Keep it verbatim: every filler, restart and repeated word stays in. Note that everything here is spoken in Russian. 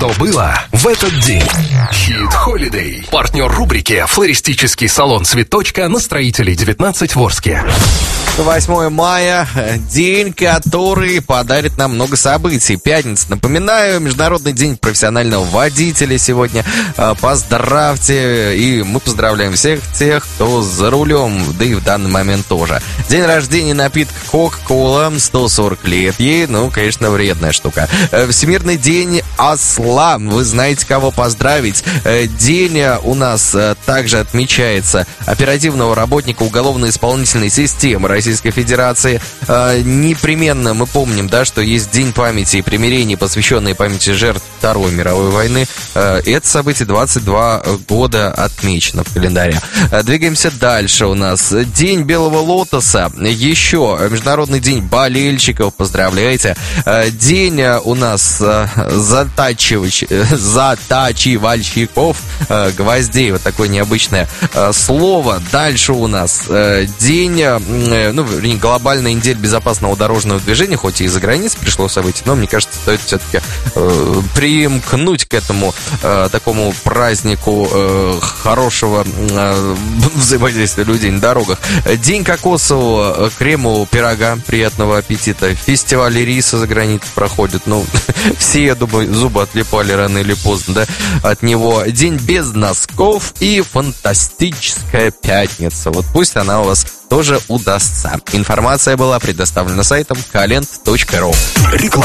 что было в этот день. Хит Holiday. Партнер рубрики «Флористический салон Цветочка» на Строителей девятнадцать в Орске. восьмое мая, день, который подарит нам много событий. Пятница, напоминаю, Международный день профессионального водителя сегодня. Поздравьте, и мы поздравляем всех тех, кто за рулем, да и в данный момент тоже. День рождения напитка Coca-Cola, сто сорок лет ей, ну, конечно, вредная штука. Всемирный день осла, вы знаете, кого поздравить. День у нас также отмечается оперативного работника уголовно-исполнительной системы Российской Федерации. Непременно мы помним, да, что есть День памяти и примирения, посвященный памяти жертв Второй мировой войны. Это событие двадцать два года отмечено в календаре. Двигаемся дальше. У нас День Белого Лотоса. Еще Международный день болельщиков. Поздравляйте. День у нас затачивач... затачивальщиков гвоздей. Вот такое необычное слово. Дальше у нас День, ну, вернее, глобальная неделя безопасного дорожного движения. Хоть и из-за границы пришло событие, но, мне кажется, стоит все-таки э, примкнуть к этому э, такому празднику э, хорошего э, взаимодействия людей на дорогах. День кокосового кремового пирога. Приятного аппетита. Фестиваль риса за границей проходит. Ну, все, я думаю, зубы отлипали рано или поздно, да, от него. День без носков и фантастическая пятница. Вот пусть она у вас тоже удастся. Информация была предоставлена сайтом калент точка ру. Реклама.